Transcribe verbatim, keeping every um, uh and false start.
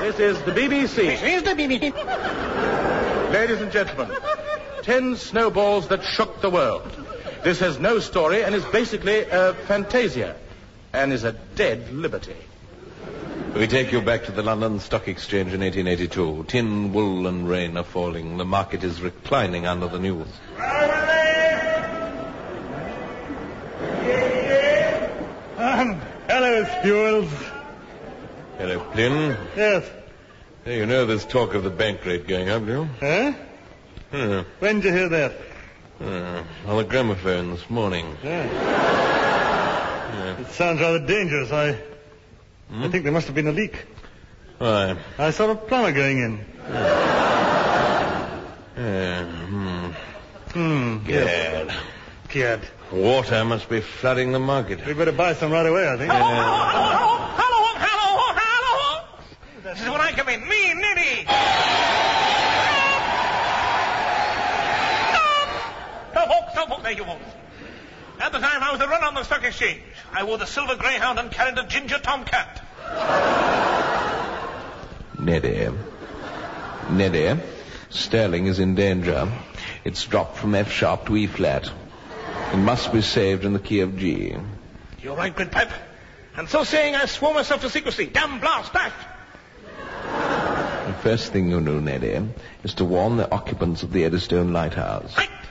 This is the B B C. This is the B B C. Ladies and gentlemen, ten snowballs that shook the world. This has no story and is basically a fantasia and is a dead liberty. We take you back to the London Stock Exchange in eighteen eighty-two. Tin, wool, and rain are falling. The market is reclining under the news. Um, hello, Spewels. Hello, Flynn. Yes. Hey, you know there's talk of the bank rate going up, do you? Huh? Hmm. When did you hear that? Uh, on the gramophone this morning. Yeah. Yeah. It sounds rather dangerous. I... Hmm? I think there must have been a leak. Why? I saw a plumber going in. Yeah. Hmm. Hmm. Gad. Gad. Water must be flooding the market. We better buy some right away, I think. Hello, hello, hello, hello, hello. This is when I come in. Me, Nitty. Stop, folks, stop, folks. Thank you, folks. At the time I was a run on the stock exchange, I wore the silver greyhound and carried a ginger tomcat. Neddy. Neddy. Sterling is in danger. It's dropped from F sharp to E flat. It must be saved in the key of G. You're right, Gridpipe. And so saying, I swore myself to secrecy. Damn blast, dash. The first thing you do, Neddy, is to warn the occupants of the Eddystone Lighthouse. Right.